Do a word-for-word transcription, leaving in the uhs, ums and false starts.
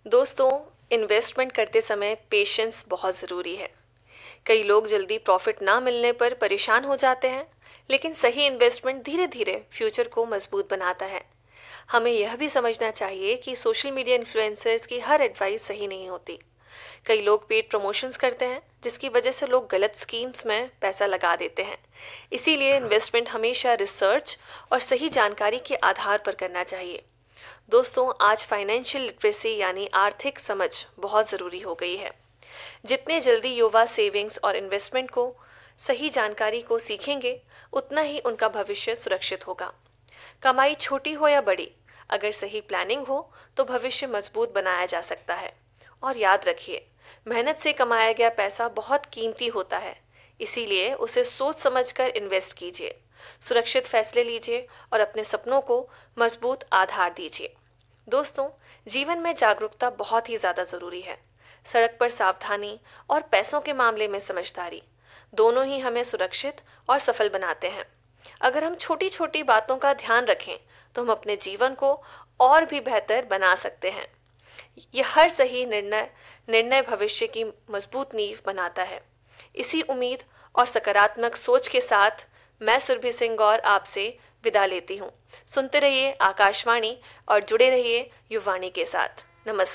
दोस्तों, इन्वेस्टमेंट करते समय पेशेंस बहुत ज़रूरी है। कई लोग जल्दी प्रॉफिट ना मिलने पर परेशान हो जाते हैं, लेकिन सही इन्वेस्टमेंट धीरे धीरे फ्यूचर को मजबूत बनाता है। हमें यह भी समझना चाहिए कि सोशल मीडिया इन्फ्लुएंसर्स की हर एडवाइस सही नहीं होती। कई लोग पेड प्रमोशंस करते हैं, जिसकी वजह से लोग गलत स्कीम्स में पैसा लगा देते हैं। इसीलिए इन्वेस्टमेंट हमेशा रिसर्च और सही जानकारी के आधार पर करना चाहिए। दोस्तों, आज फाइनेंशियल लिटरेसी यानी आर्थिक समझ बहुत ज़रूरी हो गई है। जितने जल्दी युवा सेविंग्स और इन्वेस्टमेंट को सही जानकारी को सीखेंगे, उतना ही उनका भविष्य सुरक्षित होगा। कमाई छोटी हो या बड़ी, अगर सही प्लानिंग हो तो भविष्य मजबूत बनाया जा सकता है। और याद रखिए, मेहनत से कमाया गया पैसा बहुत कीमती होता है, इसीलिए उसे सोच समझकर इन्वेस्ट कीजिए, सुरक्षित फैसले लीजिए और अपने सपनों को मजबूत आधार दीजिए। दोस्तों, जीवन में जागरूकता बहुत ही ज़्यादा ज़रूरी है। सड़क पर सावधानी और पैसों के मामले में समझदारी, दोनों ही हमें सुरक्षित और सफल बनाते हैं। अगर हम छोटी छोटी बातों का ध्यान रखें तो हम अपने जीवन को और भी बेहतर बना सकते हैं। यह हर सही निर्णय निर्णय भविष्य की मजबूत नींव बनाता है। इसी उम्मीद और सकारात्मक सोच के साथ मैं सुरभि सिंह गौर आपसे विदा लेती हूँ। सुनते रहिए आकाशवाणी और जुड़े रहिए युवाणी के साथ। नमस्कार।